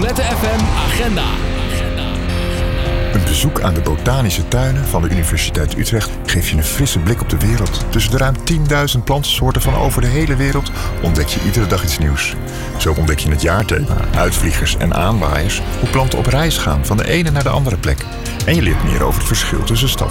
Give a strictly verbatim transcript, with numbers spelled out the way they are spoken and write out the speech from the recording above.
Lette F M Agenda. Een bezoek aan de botanische tuinen van de Universiteit Utrecht geeft je een frisse blik op de wereld. Tussen de ruim tienduizend plantensoorten van over de hele wereld ontdek je iedere dag iets nieuws. Zo ontdek je het jaarthema, uitvliegers en aanwaaiers, hoe planten op reis gaan van de ene naar de andere plek. En je leert meer over het verschil tussen stad